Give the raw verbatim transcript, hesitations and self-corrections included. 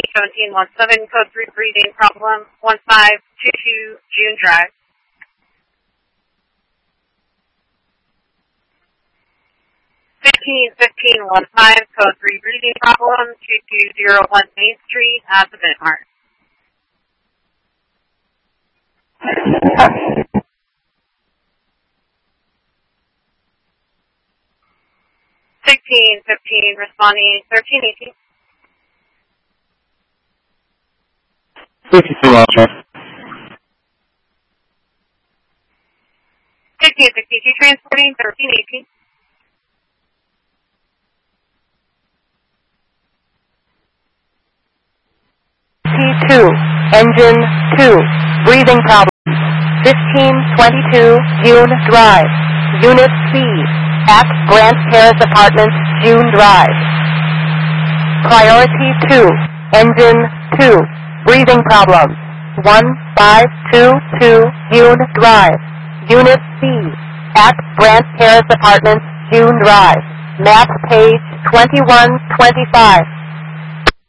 seventeen one seven, code three breathing problem, one five two two June Drive. fifteen fifteen one five, code three breathing problem, two two zero one Main Street, at the Mid-Mart. sixteen fifteen, responding thirteen eighteen. fifty-two, Roger. sixteen sixty-two, transporting thirteen eighteen. T two, engine two, breathing problem. fifteen twenty-two, June Drive. Unit C, at Grant Terrace Apartments, June Drive. Priority two, engine two, breathing problem. one five two two, June Drive. Unit C, at Grant Terrace Apartments, June Drive. Map page twenty-one twenty-five.